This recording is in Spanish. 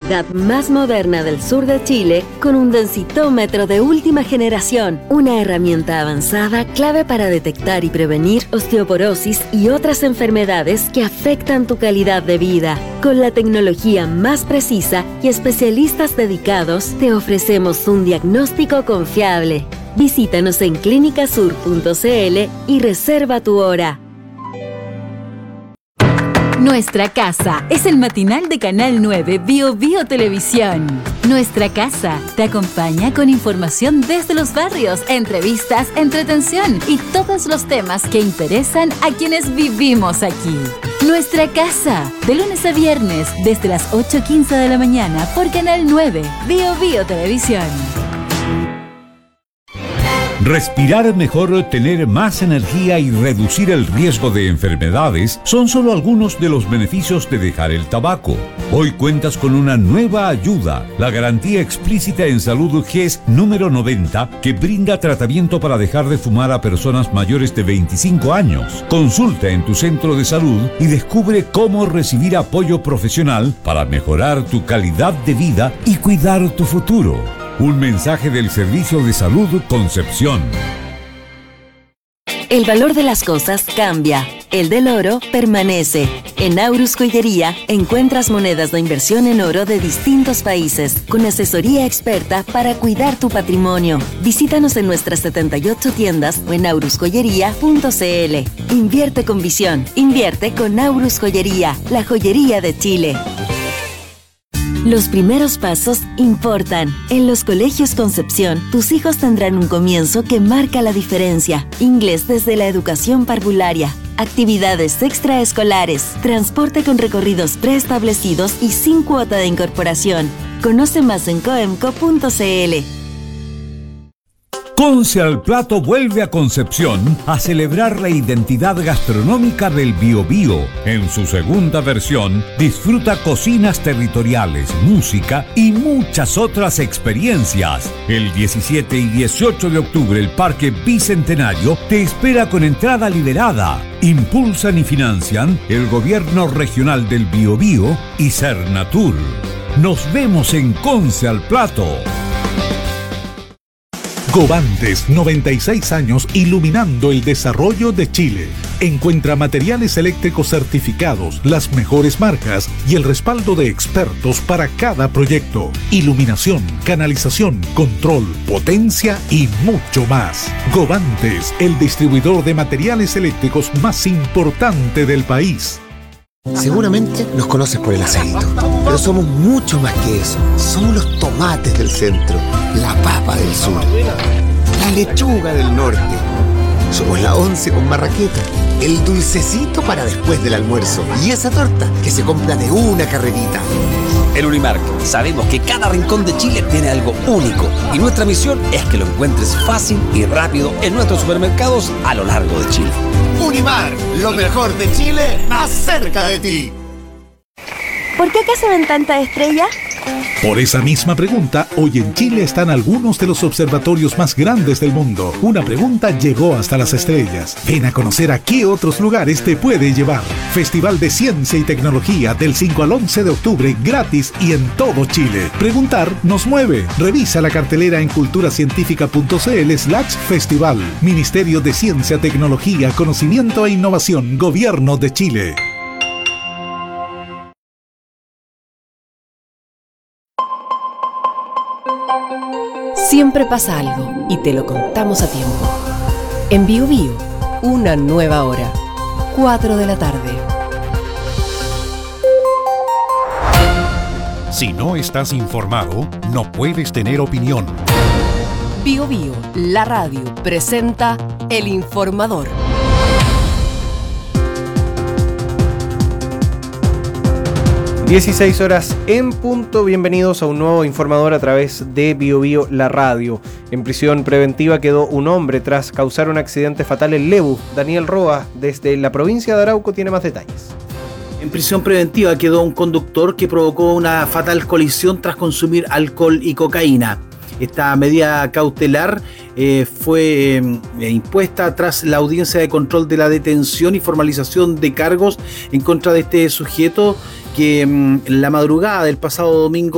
unidad más moderna del sur de Chile con un densitómetro de última generación, una herramienta avanzada clave para detectar y prevenir osteoporosis y otras enfermedades que afectan tu calidad de vida. Con la tecnología más precisa y especialistas dedicados, te ofrecemos un diagnóstico confiable. Visítanos en clinicasur.cl y reserva tu hora. Nuestra Casa es el matinal de Canal 9 Bio Bio Televisión. Nuestra Casa te acompaña con información desde los barrios, entrevistas, entretención y todos los temas que interesan a quienes vivimos aquí. Nuestra Casa, de lunes a viernes, desde las 8:15 de la mañana por Canal 9 Bio Bio Televisión. Respirar mejor, tener más energía y reducir el riesgo de enfermedades son solo algunos de los beneficios de dejar el tabaco. Hoy cuentas con una nueva ayuda, la Garantía Explícita en Salud GES número 90, que brinda tratamiento para dejar de fumar a personas mayores de 25 años. Consulta en tu centro de salud y descubre cómo recibir apoyo profesional para mejorar tu calidad de vida y cuidar tu futuro. Un mensaje del Servicio de Salud Concepción. El valor de las cosas cambia. El del oro permanece. En Aurus Joyería encuentras monedas de inversión en oro de distintos países, con asesoría experta para cuidar tu patrimonio. Visítanos en nuestras 78 tiendas o en aurusjoyería.cl. Invierte con visión. Invierte con Aurus Joyería, la joyería de Chile. Los primeros pasos importan. En los colegios Concepción, tus hijos tendrán un comienzo que marca la diferencia. Inglés desde la educación parvularia, actividades extraescolares, transporte con recorridos preestablecidos y sin cuota de incorporación. Conoce más en coemco.cl. Conce al Plato vuelve a Concepción a celebrar la identidad gastronómica del Biobío. En su segunda versión, disfruta cocinas territoriales, música y muchas otras experiencias. El 17 y 18 de octubre, el Parque Bicentenario te espera con entrada liberada. Impulsan y financian el Gobierno Regional del Biobío y Cernatur. Nos vemos en Conce al Plato. Govantes, 96 años iluminando el desarrollo de Chile. Encuentra materiales eléctricos certificados, las mejores marcas y el respaldo de expertos para cada proyecto. Iluminación, canalización, control, potencia y mucho más. Govantes, el distribuidor de materiales eléctricos más importante del país. Seguramente nos conoces por el aceito, pero somos mucho más que eso. Somos los tomates del centro, la papa del sur, la lechuga del norte. Somos la once con marraqueta, el dulcecito para después del almuerzo y esa torta que se compra de una carrerita. En Unimark sabemos que cada rincón de Chile tiene algo único y nuestra misión es que lo encuentres fácil y rápido en nuestros supermercados a lo largo de Chile. Unimark, lo mejor de Chile, más cerca de ti. ¿Por qué acá se ven tantas estrellas? Por esa misma pregunta, hoy en Chile están algunos de los observatorios más grandes del mundo. Una pregunta llegó hasta las estrellas. Ven a conocer a qué otros lugares te puede llevar. Festival de Ciencia y Tecnología del 5 al 11 de octubre, gratis y en todo Chile. Preguntar nos mueve. Revisa la cartelera en culturacientífica.cl/festival. Ministerio de Ciencia, Tecnología, Conocimiento e Innovación, Gobierno de Chile. Siempre pasa algo y te lo contamos a tiempo. En Bio Bio, una nueva hora, 4 de la tarde. Si no estás informado, no puedes tener opinión. Bio Bio, la radio, presenta El Informador. 16 horas en punto, bienvenidos a un nuevo informador a través de Bio Bio, la radio. En prisión preventiva quedó un hombre tras causar un accidente fatal en Lebu. Daniel Roa, desde la provincia de Arauco, tiene más detalles. En prisión preventiva quedó un conductor que provocó una fatal colisión tras consumir alcohol y cocaína. Esta medida cautelar fue impuesta tras la audiencia de control de la detención y formalización de cargos en contra de este sujeto que en la madrugada del pasado domingo